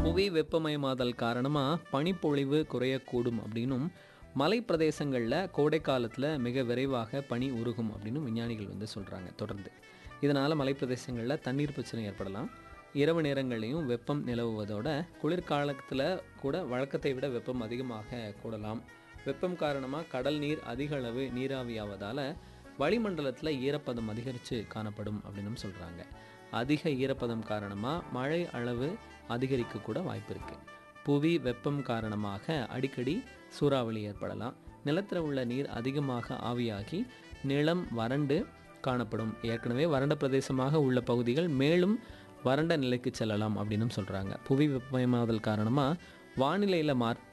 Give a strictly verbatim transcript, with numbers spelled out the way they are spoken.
புவி வெப்பமயமாதல் காரணமாக பனிப்பொழிவு குறையக்கூடும் அப்படின்னும் மலை பிரதேசங்களில் கோடை காலத்தில் மிக விரைவாக பனி உருகும் அப்படின்னு விஞ்ஞானிகள் வந்து சொல்கிறாங்க தொடர்ந்து. இதனால் மலைப்பிரதேசங்களில் தண்ணீர் பிரச்சனை ஏற்படலாம். இரவு நேரங்கள்லையும் வெப்பம் நிலவுவதோட குளிர்காலத்தில் கூட வழக்கத்தை விட வெப்பம் அதிகமாக கூடலாம். வெப்பம் காரணமாக கடல் நீர் அதிக அளவு நீராவியாவதால் வளிமண்டலத்தில் ஈரப்பதம் அதிகரித்து காணப்படும் அப்படின்னும் சொல்கிறாங்க. அதிக ஈரப்பதம் காரணமாக மழை அளவு அதிகரிக்க கூட வாய்ப்பு இருக்குது. புவி வெப்பம் காரணமாக அடிக்கடி சூறாவளி ஏற்படலாம். நிலத்தில் உள்ள நீர் அதிகமாக ஆவியாகி நிலம் வறண்டு காணப்படும். ஏற்கனவே வறண்ட பிரதேசமாக உள்ள பகுதிகள் மேலும் வறண்ட நிலைக்கு செல்லலாம் அப்படின்னும் சொல்கிறாங்க. புவி வெப்பமயமாதல் காரணமாக வானிலையில் மாற்ற